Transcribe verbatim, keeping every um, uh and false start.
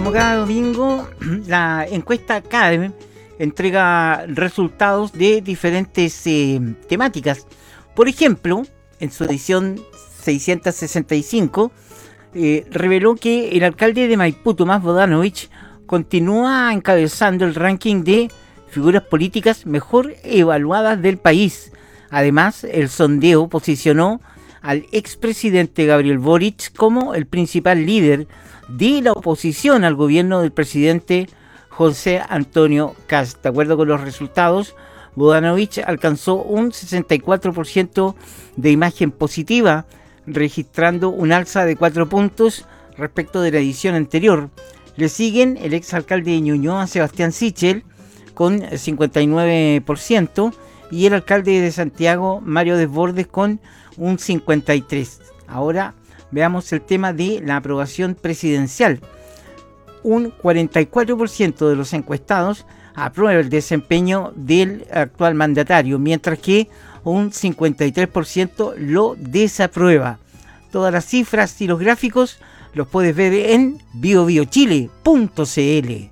como cada domingo, la encuesta CADE entrega resultados de diferentes eh, temáticas. Por ejemplo, en su edición seiscientos sesenta y cinco, eh, reveló que el alcalde de Maipú, Tomás Bodanovich, continúa encabezando el ranking de figuras políticas mejor evaluadas del país. Además, el sondeo posicionó al expresidente Gabriel Boric como el principal líder de la oposición al gobierno del presidente José Antonio Kast. De acuerdo con los resultados, Bodanovich alcanzó un sesenta y cuatro por ciento de imagen positiva, registrando un alza de cuatro puntos respecto de la edición anterior. Le siguen el exalcalde de Ñuñoa, Sebastián Sichel, con cincuenta y nueve por ciento, y el alcalde de Santiago, Mario Desbordes, con un cincuenta y tres por ciento. Ahora veamos el tema de la aprobación presidencial. Un cuarenta y cuatro por ciento de los encuestados aprueba el desempeño del actual mandatario, mientras que un cincuenta y tres por ciento lo desaprueba. Todas las cifras y los gráficos los puedes ver en bio bio chile punto c l.